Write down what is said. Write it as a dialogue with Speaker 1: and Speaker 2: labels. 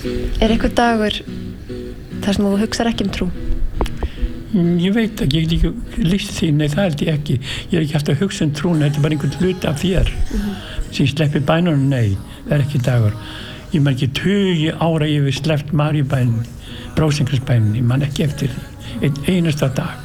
Speaker 1: einhver dagur þar sem þú hugsar ekki trú?
Speaker 2: Ég veit ekki, ég get ekki lýst því, nei það held ég ekki. Ég ekki alltaf að hugsa trúna, þetta bara einhvern hluti af þér. Sem sleppi bænunum, nei, það ekki dagur. Ég man ekki 20 ára ég við sleppt Maríubænin, Brósengarsbænin, ég man ekki eftir einn einasta dag.